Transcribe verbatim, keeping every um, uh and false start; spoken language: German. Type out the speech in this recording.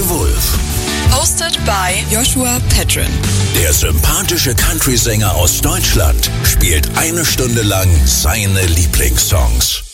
Wolf. Hosted by Joshua Petrin. Der sympathische Country-Sänger aus Deutschland spielt eine Stunde lang seine Lieblingssongs.